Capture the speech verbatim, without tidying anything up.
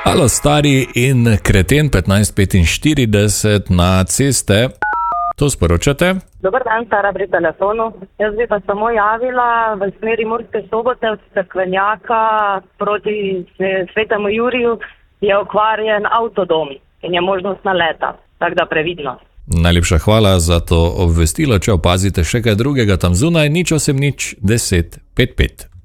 Halo, stari in kreten petnajst petinštirideset na ceste. To sporočate? Dobar dan, Stara pri telefonu. Jaz bi pa samo javila v smeri Murske Sobote od Cerkvenjaka proti Svetemu Juriju je okvarjen avtodom in je možnost naleta, tako da previdno. Najlepša hvala za to obvestilo. Če opazite še kaj drugega tam zunaj, nič osem nič deset pet pet.